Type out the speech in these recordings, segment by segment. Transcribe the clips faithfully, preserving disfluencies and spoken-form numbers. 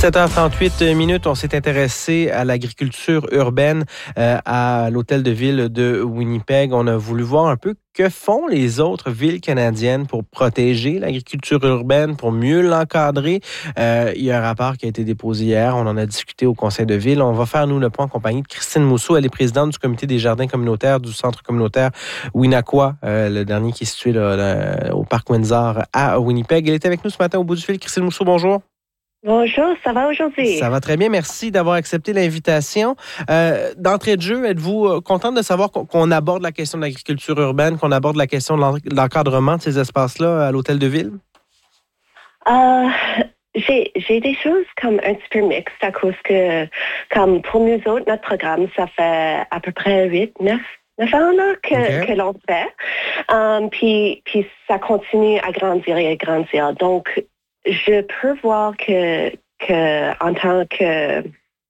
sept heures trente-huit minutes, on s'est intéressé à l'agriculture urbaine euh, à l'hôtel de ville de Winnipeg. On a voulu voir un peu que font les autres villes canadiennes pour protéger l'agriculture urbaine, pour mieux l'encadrer. Euh, il y a un rapport qui a été déposé hier. On en a discuté au conseil de ville. On va faire, nous, le point en compagnie de Christine Mousseau. Elle est présidente du comité des jardins communautaires du centre communautaire Winaqua, euh, le dernier qui est situé là, là, au parc Windsor à Winnipeg. Elle est avec nous ce matin au bout du fil. Christine Mousseau, bonjour. Bonjour, ça va aujourd'hui? Ça va très bien, merci d'avoir accepté l'invitation. Euh, d'entrée de jeu, êtes-vous contente de savoir qu'on, qu'on aborde la question de l'agriculture urbaine, qu'on aborde la question de l'encadrement de ces espaces-là à l'hôtel de ville? Euh, j'ai, j'ai des choses comme un petit peu mixtes à cause que, comme pour nous autres, notre programme, ça fait à peu près huit, neuf neuf ans là, que, okay. que l'on fait. Um, puis, puis ça continue à grandir et à grandir. Donc, je peux voir que, que en tant que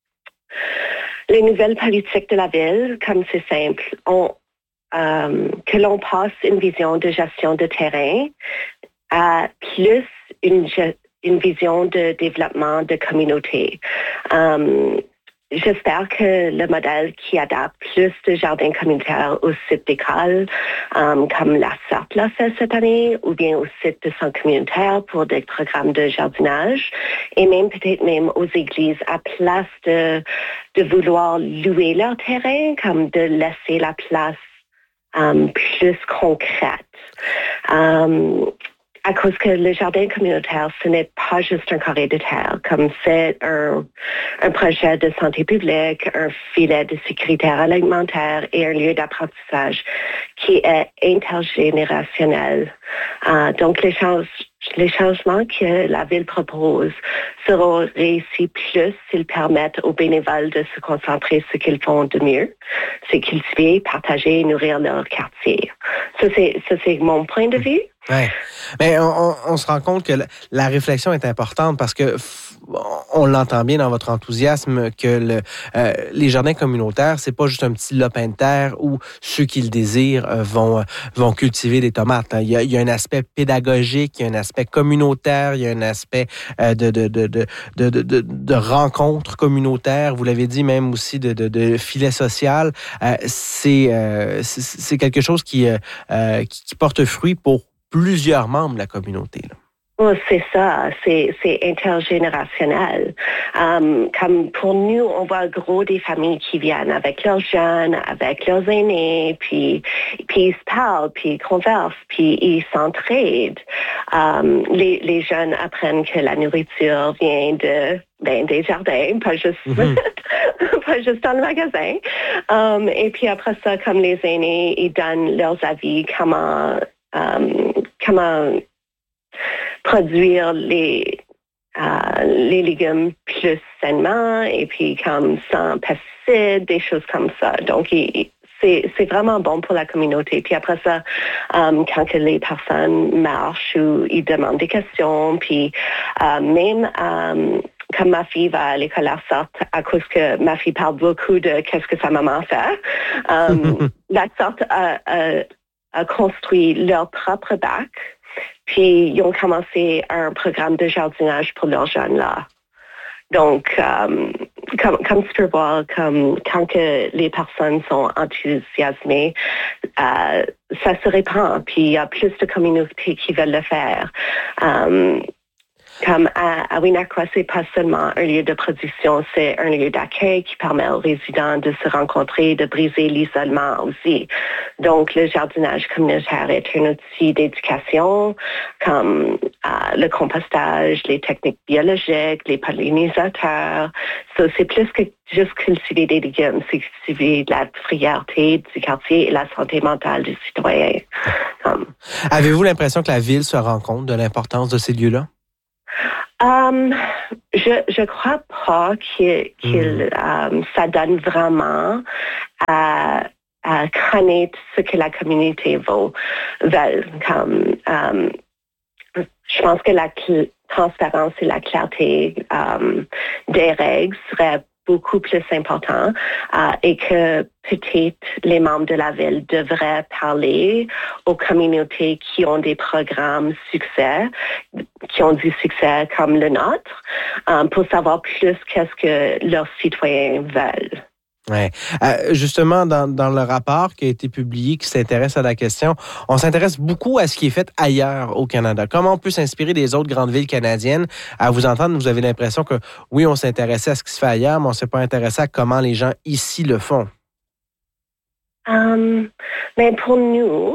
les nouvelles politiques de la ville, comme c'est simple, on, euh, que l'on passe une vision de gestion de terrain à plus une, une vision de développement de communauté. Um, J'espère que le modèle qui adapte plus de jardins communautaires au site d'école, um, comme la S A P l'a fait cette année, ou bien au site de centre communautaire pour des programmes de jardinage, et même peut-être même aux églises, à place de, de vouloir louer leur terrain, comme de laisser la place um, plus concrète. Um, À cause que le jardin communautaire, ce n'est pas juste un carré de terre, comme c'est un, un projet de santé publique, un filet de sécurité alimentaire et un lieu d'apprentissage qui est intergénérationnel. Euh, donc, les, change, les changements que la ville propose seront réussis plus s'ils permettent aux bénévoles de se concentrer sur ce qu'ils font de mieux, c'est cultiver, partager et nourrir leur quartier. Ça, c'est, ça, c'est mon point de vue. Oui, mais on, on, on se rend compte que la, la réflexion est importante parce que f, on l'entend bien dans votre enthousiasme que le, euh, les jardins communautaires, c'est pas juste un petit lopin de terre où ceux qui le désirent euh, vont, euh, vont cultiver des tomates. Hein. Il y a, il y a un aspect pédagogique, il y a un aspect communautaire, il y a un aspect euh, de, de, de, de, de, de, de, de rencontres communautaires, vous l'avez dit même aussi de, de, de filet social. Euh, c'est, euh, c'est, c'est quelque chose qui, euh, qui, qui porte fruit pour plusieurs membres de la communauté. Là. Oh, c'est ça, c'est, c'est intergénérationnel. Um, comme pour nous, on voit gros des familles qui viennent avec leurs jeunes, avec leurs aînés, puis, puis ils se parlent, puis ils conversent, puis ils s'entraident. Um, les, les jeunes apprennent que la nourriture vient de ben, des jardins, pas juste, mm-hmm. pas juste dans le magasin. Um, et puis après ça, comme les aînés, ils donnent leurs avis, comment Um, comment produire les, uh, les légumes plus sainement et puis comme sans pesticides, des choses comme ça. Donc, il, c'est, c'est vraiment bon pour la communauté. Puis après ça, um, quand que les personnes marchent ou ils demandent des questions, puis uh, même um, comme ma fille va à l'école à sorte, à cause que ma fille parle beaucoup de qu'est-ce que sa maman fait, um, la sorte a, a a construit leur propre bac, puis ils ont commencé un programme de jardinage pour leurs jeunes là. Donc, um, comme, comme tu peux voir, comme, quand que les personnes sont enthousiasmées, euh, ça se répand, puis il y a plus de communautés qui veulent le faire. Um, Comme à, à Winaqua, c'est pas seulement un lieu de production, c'est un lieu d'accueil qui permet aux résidents de se rencontrer, de briser l'isolement aussi. Donc, le jardinage communautaire est un outil d'éducation, comme euh, le compostage, les techniques biologiques, les pollinisateurs. So, c'est plus que juste cultiver des légumes, c'est cultiver de la fierté du quartier et la santé mentale du citoyen. Comme. Avez-vous l'impression que la ville se rend compte de l'importance de ces lieux-là? Um, je je crois pas qu'il, qu'il mm. um, ça donne vraiment à, à connaître ce que la communauté vaut, veut. Comme, um, je pense que la cl- transparence et la clarté um, des règles serait beaucoup plus important euh, et que peut-être les membres de la ville devraient parler aux communautés qui ont des programmes succès, qui ont du succès comme le nôtre, euh, pour savoir plus qu'est-ce que leurs citoyens veulent. Ouais. Euh, justement, dans, dans le rapport qui a été publié, qui s'intéresse à la question, on s'intéresse beaucoup à ce qui est fait ailleurs au Canada. Comment on peut s'inspirer des autres grandes villes canadiennes? À vous entendre, vous avez l'impression que oui, on s'intéressait à ce qui se fait ailleurs, mais on ne s'est pas intéressé à comment les gens ici le font. Um, mais pour nous,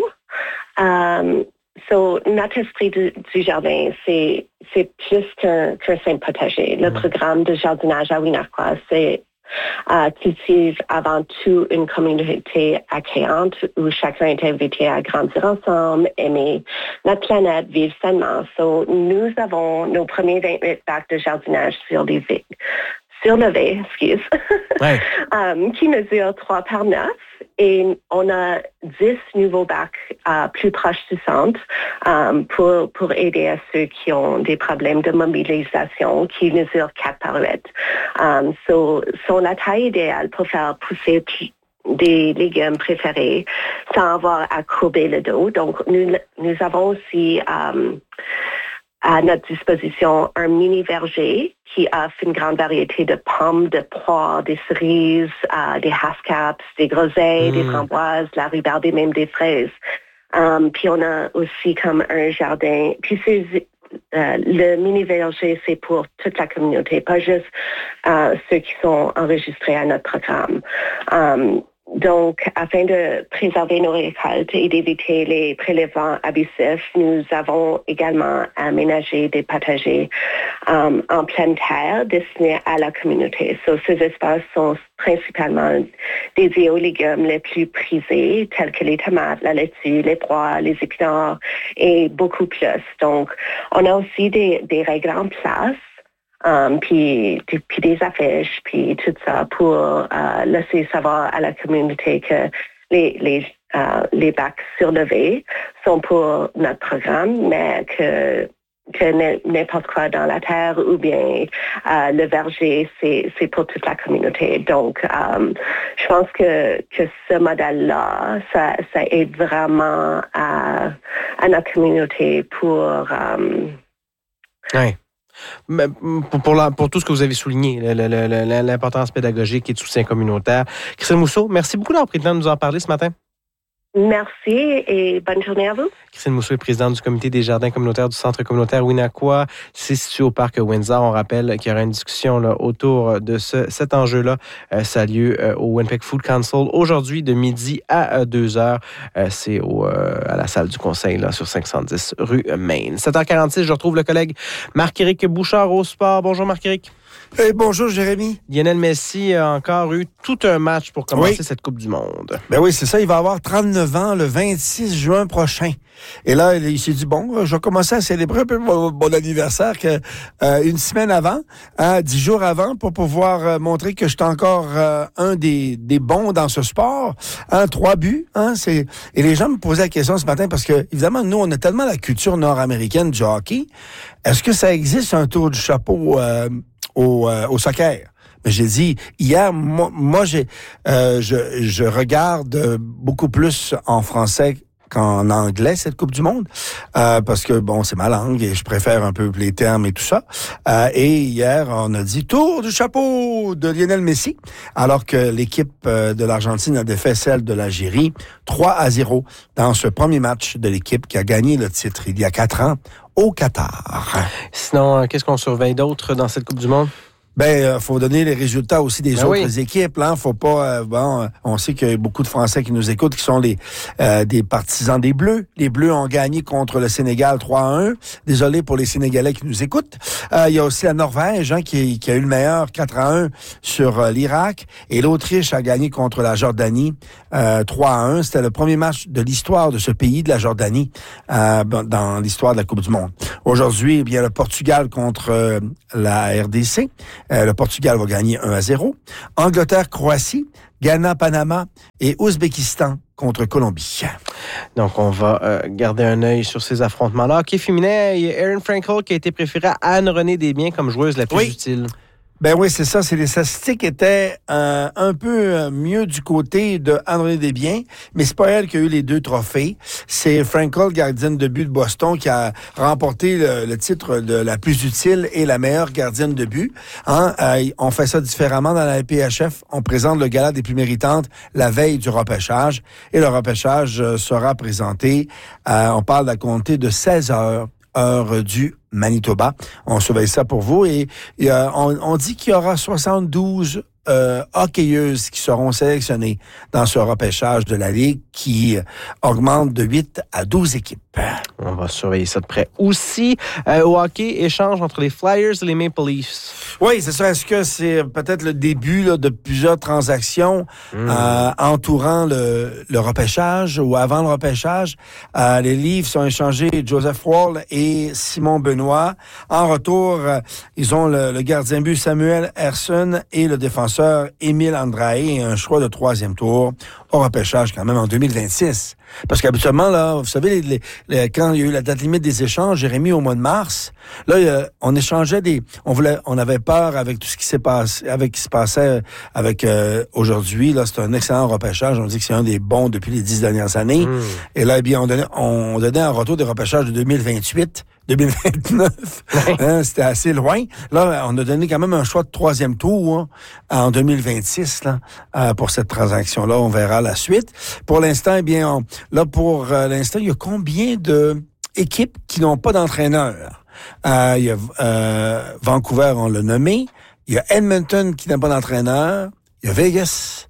um, so, notre esprit du, du jardin, c'est, c'est plus qu'un, qu'un simple potager. Le mmh. programme de jardinage à Winarquois, c'est Euh, cultive avant tout une communauté accueillante où chacun est invité à grandir ensemble, aimer notre planète, vivre sainement. So, nous avons nos premiers vingt-huit bacs de jardinage sur les villes. Surlevé, excuse, ouais. um, qui mesure trois par neuf. Et on a dix nouveaux bacs uh, plus proches du centre um, pour, pour aider à ceux qui ont des problèmes de mobilisation, qui mesurent quatre par huit. Um, so, sont la taille idéale pour faire pousser des légumes préférés sans avoir à courber le dos. Donc, nous, nous avons aussi um, à notre disposition un mini verger qui offre une grande variété de pommes, de poires, des cerises, euh, des haskell, des groseilles, mmh. des framboises, la rhubarbe et même des fraises. Um, puis on a aussi comme un jardin. Puis c'est, euh, le mini verger, c'est pour toute la communauté, pas juste euh, ceux qui sont enregistrés à notre programme. Um, Donc, afin de préserver nos récoltes et d'éviter les prélèvements abusifs, nous avons également aménagé des potagers um, en pleine terre destinés à la communauté. So, ces espaces sont principalement dédiés aux légumes les plus prisés, tels que les tomates, la laitue, les pois, les épinards et beaucoup plus. Donc, on a aussi des, des règles en place. Um, puis, puis des affiches, puis tout ça pour uh, laisser savoir à la communauté que les, les, uh, les bacs surlevés sont pour notre programme, mais que, que n'importe quoi dans la terre ou bien uh, le verger, c'est, c'est pour toute la communauté. Donc, um, je pense que, que ce modèle-là, ça, ça aide vraiment à, à notre communauté pour... Um, ouais. Pour, pour, la, pour tout ce que vous avez souligné, le, le, le, l'importance pédagogique et de soutien communautaire. Christine Mousseau, merci beaucoup d'avoir pris le temps de nous en parler ce matin. Merci et bonne journée à vous. Christine Mousseau est présidente du comité des jardins communautaires du centre communautaire Winarquois. C'est situé au parc Windsor. On rappelle qu'il y aura une discussion là, autour de ce, cet enjeu-là. Euh, ça a lieu euh, au Winnipeg Food Council aujourd'hui de midi à euh, deux heures. Euh, c'est au, euh, à la salle du conseil là, sur cinq cent dix rue Maine. sept heures quarante-six, je retrouve le collègue Marc-Éric Bouchard au sport. Bonjour Marc-Éric. Hey, bonjour, Jérémy. Lionel Messi a encore eu tout un match pour commencer oui. cette Coupe du Monde. Ben oui, c'est ça. Il va avoir trente-neuf ans le vingt-six juin prochain. Et là, il s'est dit, bon, je vais commencer à célébrer un peu mon, mon anniversaire que, euh, une semaine avant, hein, dix jours avant, pour pouvoir euh, montrer que je suis encore euh, un des, des bons dans ce sport. Hein, trois buts. Hein, c'est... Et les gens me posaient la question ce matin parce que, évidemment, nous, on a tellement la culture nord-américaine du hockey. Est-ce que ça existe un tour du chapeau euh, Au, euh, au soccer? Mais j'ai dit, hier, moi, moi j'ai, euh, je, je regarde beaucoup plus en français qu'en anglais, cette Coupe du Monde, euh, parce que, bon, c'est ma langue et je préfère un peu les termes et tout ça. Euh, et hier, on a dit « Tour du chapeau de Lionel Messi », alors que l'équipe de l'Argentine a défait celle de l'Algérie trois à zéro dans ce premier match de l'équipe qui a gagné le titre il y a quatre ans au Qatar. Sinon, qu'est-ce qu'on surveille d'autre dans cette Coupe du Monde? Ben, euh, faut donner les résultats aussi des ben autres oui. équipes. Là, faut pas. Euh, bon, on sait qu'il y a beaucoup de Français qui nous écoutent, qui sont les euh, des partisans des Bleus. Les Bleus ont gagné contre le Sénégal trois à un. Désolé pour les Sénégalais qui nous écoutent. Euh, il y a aussi la Norvège, hein, qui, qui a eu le meilleur quatre à un sur euh, l'Irak, et l'Autriche a gagné contre la Jordanie euh, trois à un. C'était le premier match de l'histoire de ce pays, de la Jordanie, euh, dans l'histoire de la Coupe du Monde. Aujourd'hui, eh bien, le Portugal contre euh, la R D C. Euh, le Portugal va gagner un à zéro. Angleterre, Croatie, Ghana, Panama et Ouzbékistan contre Colombie. Donc, on va euh, garder un œil sur ces affrontements-là. Hockey féminin, il y a Erin Frankel qui a été préférée à Anne-Renée Desbiens comme joueuse la plus oui. utile. Ben oui, c'est ça. C'est les statistiques étaient euh, un peu mieux du côté de André Desbiens, mais c'est pas elle qui a eu les deux trophées. C'est Frankel, gardienne de but de Boston, qui a remporté le, le titre de la plus utile et la meilleure gardienne de but. Hein? Euh, on fait ça différemment dans la L P H F. On présente le gala des plus méritantes la veille du repêchage. Et le repêchage euh, sera présenté, euh, on parle à compter de seize heures. Heure du Manitoba. On surveille ça pour vous et, et euh, on, on dit qu'il y aura soixante-douze euh, hockeyeuses qui seront sélectionnées dans ce repêchage de la Ligue qui augmente de huit à douze équipes. On va surveiller ça de près. Aussi, euh, au hockey, échange entre les Flyers et les Maple Leafs. Oui, c'est ça. Est-ce que c'est peut-être le début là, de plusieurs transactions mmh. euh, entourant le, le repêchage ou avant le repêchage? Euh, les Leafs ont échangé Joseph Woll et Simon Benoît. En retour, euh, ils ont le, le gardien but Samuel Ersson et le défenseur Émile Andrae et un choix de troisième tour au repêchage quand même en deux mille vingt-six. Parce qu'habituellement, là, vous savez, les, les, quand il y a eu la date limite des échanges, Jérémy, au mois de mars, là, a, on échangeait des... On voulait, on avait peur avec tout ce qui s'est passé, avec ce qui se passait avec euh, aujourd'hui. Là, c'est un excellent repêchage. On dit que c'est un des bons depuis les dix dernières années. Mmh. Et là, eh bien, on donnait, on donnait un retour des repêchages de deux mille vingt-huit. deux mille vingt-neuf, hein, c'était assez loin. Là, on a donné quand même un choix de troisième tour hein, en deux mille vingt-six là, euh, pour cette transaction-là. On verra la suite. Pour l'instant, eh bien, on, là, pour euh, l'instant, il y a combien de équipes qui n'ont pas d'entraîneur? Euh, il y a euh, Vancouver, on l'a nommé. Il y a Edmonton qui n'a pas d'entraîneur. Il y a Vegas.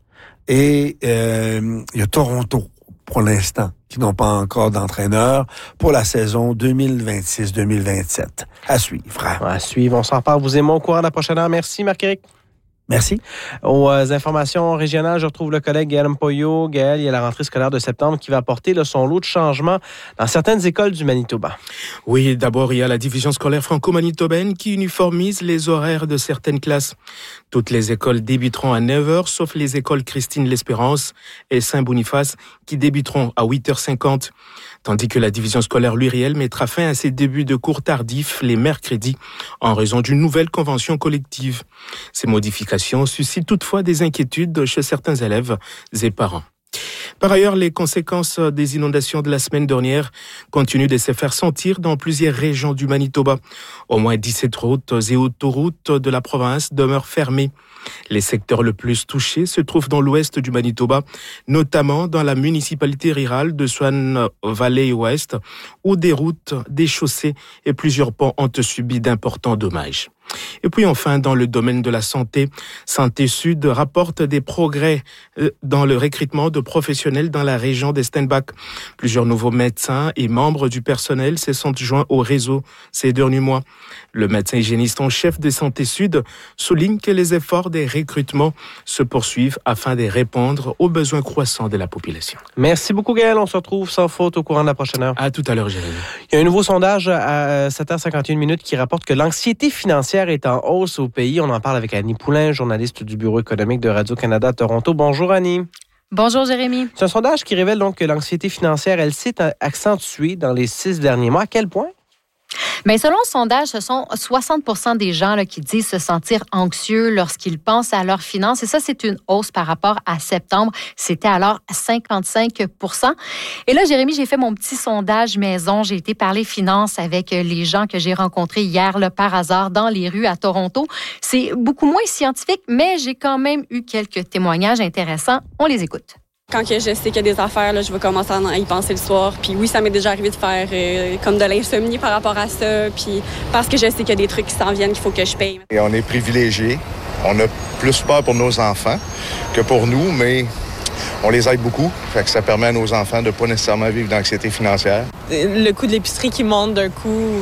Et euh, il y a Toronto, pour l'instant, qui n'ont pas encore d'entraîneur pour la saison deux mille vingt-six deux mille vingt-sept. À suivre. À suivre. On s'en reparle, vous et moi, au courant de la prochaine heure. Merci, Marc-Éric. Merci. Aux euh, informations régionales, je retrouve le collègue Gaël Mpoyo. Gaël, il y a la rentrée scolaire de septembre qui va apporter là, son lot de changements dans certaines écoles du Manitoba. Oui, d'abord, il y a la division scolaire franco-manitobaine qui uniformise les horaires de certaines classes. Toutes les écoles débuteront à neuf heures, sauf les écoles Christine-l'Espérance et Saint-Boniface qui débuteront à huit heures cinquante. Tandis que la division scolaire Luriel mettra fin à ses débuts de cours tardifs les mercredis en raison d'une nouvelle convention collective. Ces modifications suscitent toutefois des inquiétudes chez certains élèves et parents. Par ailleurs, les conséquences des inondations de la semaine dernière continuent de se faire sentir dans plusieurs régions du Manitoba. Au moins dix-sept routes et autoroutes de la province demeurent fermées. Les secteurs les plus touchés se trouvent dans l'ouest du Manitoba, notamment dans la municipalité rurale de Swan Valley Ouest, où des routes, des chaussées et plusieurs ponts ont subi d'importants dommages. Et puis enfin, dans le domaine de la santé, Santé Sud rapporte des progrès dans le recrutement de professionnels dans la région des Steinbach. Plusieurs nouveaux médecins et membres du personnel se sont joints au réseau ces derniers mois. Le médecin hygiéniste en chef de Santé Sud souligne que les efforts des recrutements se poursuivent afin de répondre aux besoins croissants de la population. Merci beaucoup, Gaël. On se retrouve sans faute au courant de la prochaine heure. À tout à l'heure, Jérémy. Il y a un nouveau sondage à sept heures cinquante et une minutes qui rapporte que l'anxiété financière est en hausse au pays. On en parle avec Annie Poulain, journaliste du Bureau économique de Radio-Canada Toronto. Bonjour, Annie. Bonjour, Jérémy. C'est un sondage qui révèle donc que l'anxiété financière, elle s'est accentuée dans les six derniers mois. À quel point? Bien, selon le sondage, ce sont soixante pour cent des gens là, qui disent se sentir anxieux lorsqu'ils pensent à leurs finances. Et ça, c'est une hausse par rapport à septembre. C'était alors cinquante-cinq pour cent. Et là, Jérémy, j'ai fait mon petit sondage maison. J'ai été parler finances avec les gens que j'ai rencontrés hier, là, par hasard, dans les rues à Toronto. C'est beaucoup moins scientifique, mais j'ai quand même eu quelques témoignages intéressants. On les écoute. Quand que je sais qu'il y a des affaires, là, je vais commencer à y penser le soir. Puis oui, ça m'est déjà arrivé de faire euh, comme de l'insomnie par rapport à ça. Puis parce que je sais qu'il y a des trucs qui s'en viennent qu'il faut que je paye. Et on est privilégiés. On a plus peur pour nos enfants que pour nous, mais on les aide beaucoup. Fait que ça permet à nos enfants de ne pas nécessairement vivre d'anxiété financière. Le coût de l'épicerie qui monte d'un coup,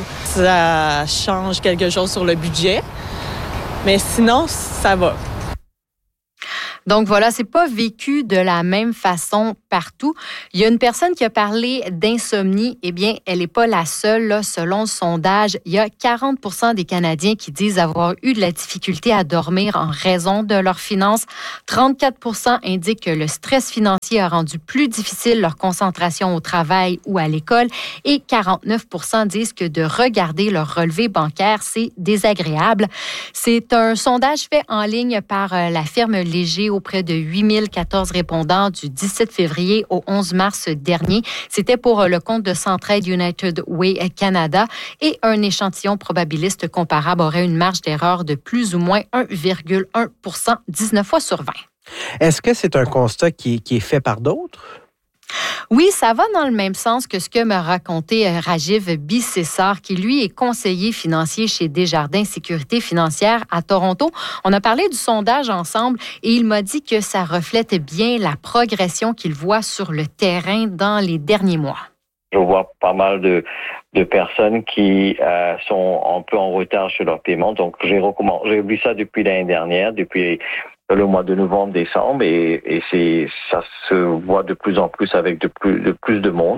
ça change quelque chose sur le budget. Mais sinon, ça va. Donc voilà, c'est pas vécu de la même façon partout. Il y a une personne qui a parlé d'insomnie. Eh bien, elle n'est pas la seule. Là. Selon le sondage, il y a quarante pour cent des Canadiens qui disent avoir eu de la difficulté à dormir en raison de leurs finances. trente-quatre pour cent indiquent que le stress financier a rendu plus difficile leur concentration au travail ou à l'école. Et quarante-neuf pour cent disent que de regarder leur relevé bancaire, c'est désagréable. C'est un sondage fait en ligne par la firme Léger auprès de huit mille quatorze répondants du dix-sept février au onze mars dernier. C'était pour le compte de Centraide United Way Canada et un échantillon probabiliste comparable aurait une marge d'erreur de plus ou moins un virgule un pour cent dix-neuf fois sur vingt. Est-ce que c'est un constat qui, qui est fait par d'autres? Oui, ça va dans le même sens que ce que m'a raconté Rajiv Bissessar, qui lui est conseiller financier chez Desjardins Sécurité Financière à Toronto. On a parlé du sondage ensemble et il m'a dit que ça reflète bien la progression qu'il voit sur le terrain dans les derniers mois. Je vois pas mal de, de personnes qui euh, sont un peu en retard sur leur paiement. Donc, j'ai recommandé, j'ai vu ça depuis l'année dernière, depuis le mois de novembre, décembre, et, et c'est, ça se voit de plus en plus avec de plus de, plus de monde.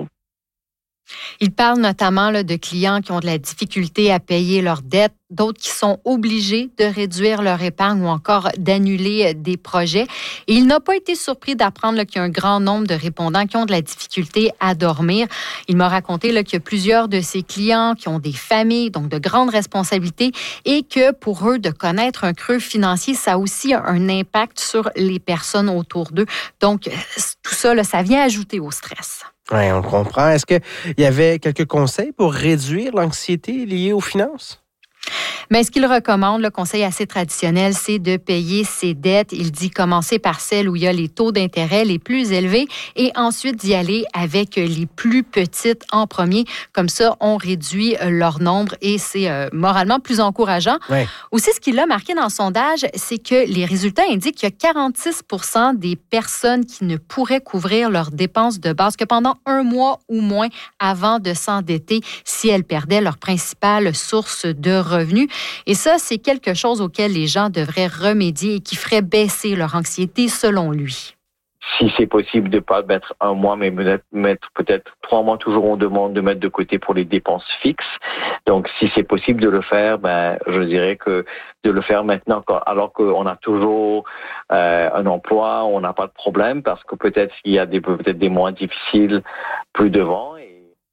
Il parle notamment là, de clients qui ont de la difficulté à payer leurs dettes, d'autres qui sont obligés de réduire leur épargne ou encore d'annuler des projets. Et il n'a pas été surpris d'apprendre là, qu'il y a un grand nombre de répondants qui ont de la difficulté à dormir. Il m'a raconté là, qu'il y a plusieurs de ses clients qui ont des familles, donc de grandes responsabilités, et que pour eux, de connaître un creux financier, ça a aussi un impact sur les personnes autour d'eux. Donc, tout ça, là, ça vient ajouter au stress. Oui, on comprend. Est-ce qu'il y avait quelques conseils pour réduire l'anxiété liée aux finances? Mais ce qu'il recommande, le conseil assez traditionnel, c'est de payer ses dettes. Il dit commencer par celles où il y a les taux d'intérêt les plus élevés et ensuite d'y aller avec les plus petites en premier. Comme ça, on réduit leur nombre et c'est euh, moralement plus encourageant. Ouais. Aussi, ce qu'il a marqué dans le sondage, c'est que les résultats indiquent qu'il y a quarante-six pour cent des personnes qui ne pourraient couvrir leurs dépenses de base que pendant un mois ou moins avant de s'endetter si elles perdaient leur principale source de revenus. Et ça, c'est quelque chose auquel les gens devraient remédier et qui ferait baisser leur anxiété, selon lui. Si c'est possible de ne pas mettre un mois, mais mettre peut-être trois mois, toujours on demande de mettre de côté pour les dépenses fixes. Donc, si c'est possible de le faire, ben, je dirais que de le faire maintenant, alors qu'on a toujours euh, un emploi, on n'a pas de problème, parce que peut-être qu'il y a des, peut-être des mois difficiles plus devant. Et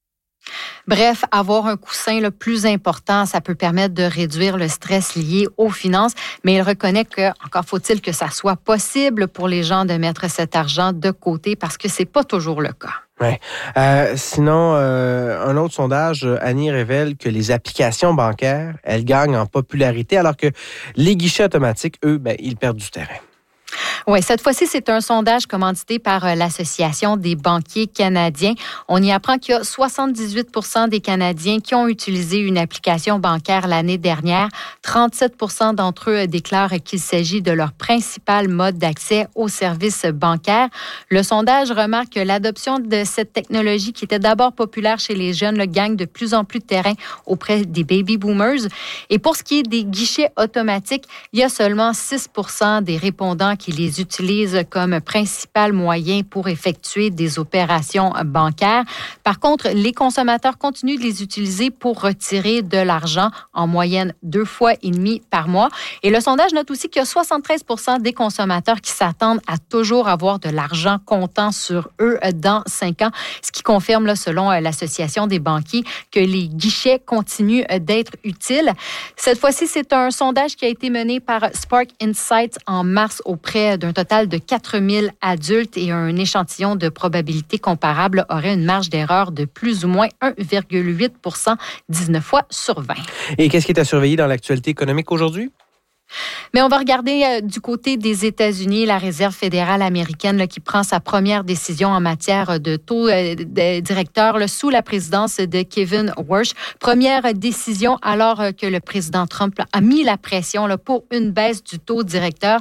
Bref, avoir un coussin le plus important, ça peut permettre de réduire le stress lié aux finances, mais il reconnaît que, encore faut-il que ça soit possible pour les gens de mettre cet argent de côté parce que c'est pas toujours le cas. Ouais. Euh, sinon, euh, un autre sondage, Annie, révèle que les applications bancaires, elles gagnent en popularité alors que les guichets automatiques, eux, ben, ils perdent du terrain. Oui, cette fois-ci, c'est un sondage commandité par l'Association des banquiers canadiens. On y apprend qu'il y a soixante-dix-huit pour cent des Canadiens qui ont utilisé une application bancaire l'année dernière. trente-sept pour cent d'entre eux déclarent qu'il s'agit de leur principal mode d'accès aux services bancaires. Le sondage remarque que l'adoption de cette technologie, qui était d'abord populaire chez les jeunes, le gagne de plus en plus de terrain auprès des baby boomers. Et pour ce qui est des guichets automatiques, il y a seulement six pour cent des répondants qui les utilisent comme principal moyen pour effectuer des opérations bancaires. Par contre, les consommateurs continuent de les utiliser pour retirer de l'argent, en moyenne deux fois et demi par mois. Et le sondage note aussi qu'il y a soixante-treize pour cent des consommateurs qui s'attendent à toujours avoir de l'argent comptant sur eux dans cinq ans, ce qui confirme, là, selon l'Association des banquiers, que les guichets continuent d'être utiles. Cette fois-ci, c'est un sondage qui a été mené par Spark Insights en mars auprès d'un total de quatre mille adultes et un échantillon de probabilité comparable aurait une marge d'erreur de plus ou moins un virgule huit pour cent, dix-neuf fois sur vingt. Et qu'est-ce qui est à surveiller dans l'actualité économique aujourd'hui? Mais on va regarder euh, du côté des États-Unis, la Réserve fédérale américaine là, qui prend sa première décision en matière de taux euh, de directeur là, sous la présidence de Kevin Warsh. Première décision alors euh, que le président Trump là, a mis la pression là, pour une baisse du taux directeur.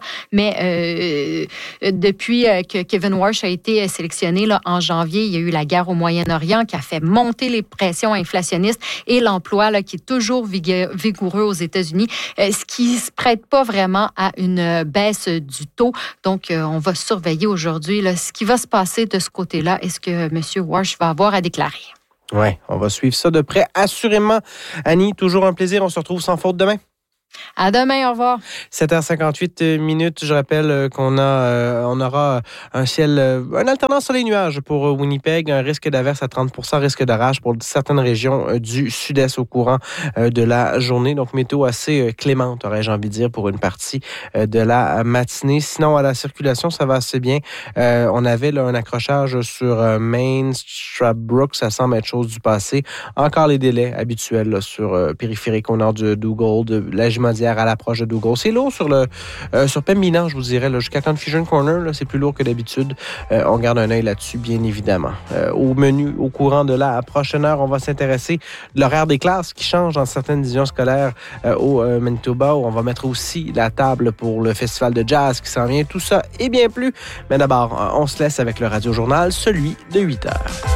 Mais euh, depuis euh, que Kevin Warsh a été sélectionné là, en janvier, il y a eu la guerre au Moyen-Orient qui a fait monter les pressions inflationnistes et l'emploi là, qui est toujours vigoureux aux États-Unis, euh, ce qui se prête s'inquiètent pas vraiment à une baisse du taux. Donc, euh, on va surveiller aujourd'hui là, ce qui va se passer de ce côté-là et ce que M. Warsh va avoir à déclarer. Oui, on va suivre ça de près, assurément. Annie, toujours un plaisir. On se retrouve sans faute demain. À demain, au revoir. sept heures cinquante-huit minutes. Je rappelle qu'on a, euh, on aura un ciel, euh, un alternance sur les nuages pour Winnipeg, un risque d'averse à trente pour cent, risque d'orage pour certaines régions euh, du sud-est au courant euh, de la journée. Donc, météo assez euh, clémente, aurais-je envie de dire, pour une partie euh, de la matinée. Sinon, à la circulation, ça va assez bien. Euh, on avait là, un accrochage sur euh, Main, Stradbrook, ça semble être chose du passé. Encore les délais habituels là, sur euh, périphérique au nord de Dougall, de la Modière à l'approche de Dougall. C'est lourd sur le euh, sur Pembina, je vous dirais, là, jusqu'à Confusion Corner, là, c'est plus lourd que d'habitude. Euh, on garde un œil là-dessus, bien évidemment. Euh, au menu, au courant de la prochaine heure, on va s'intéresser de l'horaire des classes qui change dans certaines divisions scolaires euh, au euh, Manitoba, où on va mettre aussi la table pour le festival de jazz qui s'en vient. Tout ça et bien plus. Mais d'abord, on se laisse avec le Radio Journal, celui de huit heures.